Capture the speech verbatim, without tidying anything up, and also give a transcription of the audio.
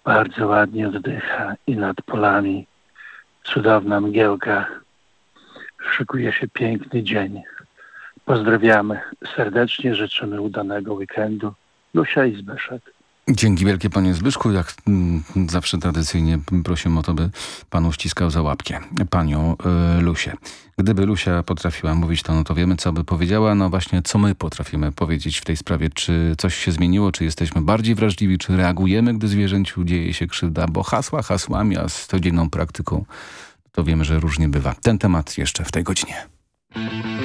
Bardzo ładnie oddycha i nad polami cudowna mgiełka. Szykuje się piękny dzień. Pozdrawiamy serdecznie, życzymy udanego weekendu. Lusia i Zbyszek. Dzięki wielkie, panie Zbyszku. Jak mm, zawsze tradycyjnie prosimy o to, by pan uściskał za łapkę panią y, Lusię. Gdyby Lusia potrafiła mówić to, no to wiemy, co by powiedziała. No właśnie, co my potrafimy powiedzieć w tej sprawie. Czy coś się zmieniło, czy jesteśmy bardziej wrażliwi, czy reagujemy, gdy zwierzęciu dzieje się krzywda. Bo hasła hasłami, a z codzienną praktyką to wiemy, że różnie bywa. Ten temat jeszcze w tej godzinie.